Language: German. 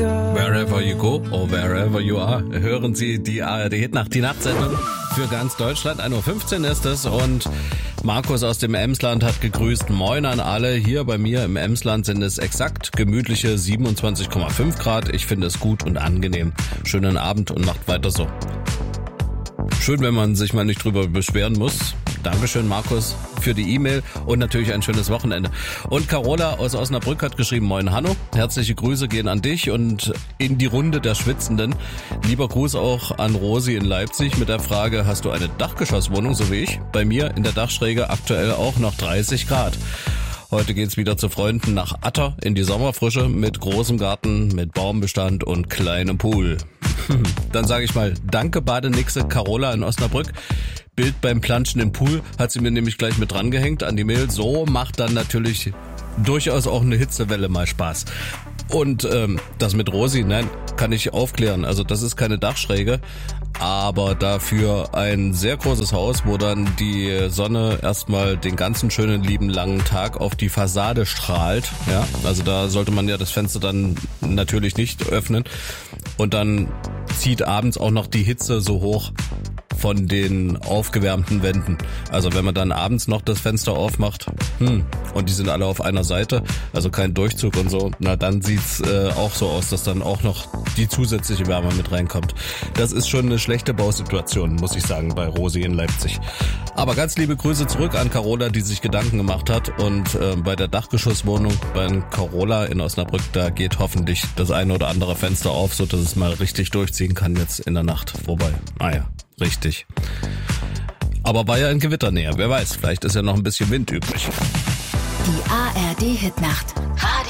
Wherever you go or wherever you are, hören Sie die ARD-Hitnacht, die Nachtsendung für ganz Deutschland. 1:15 Uhr ist es und Markus aus dem Emsland hat gegrüßt. Moin an alle. Hier bei mir im Emsland sind es exakt gemütliche 27,5 Grad. Ich finde es gut und angenehm. Schönen Abend und macht weiter so. Schön, wenn man sich mal nicht drüber beschweren muss. Dankeschön, Markus, für die E-Mail und natürlich ein schönes Wochenende. Und Carola aus Osnabrück hat geschrieben, moin Hanno, herzliche Grüße gehen an dich und in die Runde der Schwitzenden. Lieber Gruß auch an Rosi in Leipzig mit der Frage, hast du eine Dachgeschosswohnung, so wie ich? Bei mir in der Dachschräge aktuell auch noch 30 Grad. Heute geht's wieder zu Freunden nach Atter in die Sommerfrische mit großem Garten, mit Baumbestand und kleinem Pool. Dann sage ich mal, danke Badenixe Carola in Osnabrück. Bild beim Planschen im Pool hat sie mir nämlich gleich mit dran gehängt an die Mail. So macht dann natürlich durchaus auch eine Hitzewelle mal Spaß. Und das mit Rosi, nein, kann ich aufklären. Also das ist keine Dachschräge, aber dafür ein sehr großes Haus, wo dann die Sonne erstmal den ganzen schönen lieben langen Tag auf die Fassade strahlt. Ja, also da sollte man ja das Fenster dann natürlich nicht öffnen. Und dann zieht abends auch noch die Hitze so hoch von den aufgewärmten Wänden. Also wenn man dann abends noch das Fenster aufmacht, und die sind alle auf einer Seite, also kein Durchzug und so, na dann sieht's auch so aus, dass dann auch noch die zusätzliche Wärme mit reinkommt. Das ist schon eine schlechte Bausituation, muss ich sagen, bei Rosi in Leipzig. Aber ganz liebe Grüße zurück an Carola, die sich Gedanken gemacht hat und bei der Dachgeschosswohnung bei Carola in Osnabrück, da geht hoffentlich das eine oder andere Fenster auf, so dass es mal richtig durchziehen kann jetzt in der Nacht. Wobei, richtig. Aber war ja in Gewitternähe, wer weiß, vielleicht ist ja noch ein bisschen Wind übrig. Die ARD-Hitnacht.